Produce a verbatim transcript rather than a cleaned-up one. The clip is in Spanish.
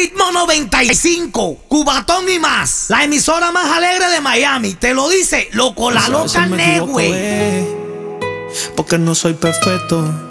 Ritmo noventa y cinco, Cubatón y más. La emisora más alegre de Miami. Te lo dice Loco la Pues a veces Loca me equivoco, Negüe. eh, porque no soy perfecto.